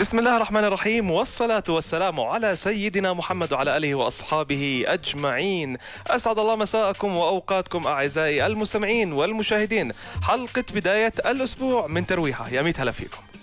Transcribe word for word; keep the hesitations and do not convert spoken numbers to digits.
بسم الله الرحمن الرحيم، والصلاة والسلام على سيدنا محمد وعلى آله وأصحابه أجمعين. أسعد الله مساءكم وأوقاتكم أعزائي المستمعين والمشاهدين. حلقة بداية الأسبوع من ترويحة، يا ميت هلا فيكم.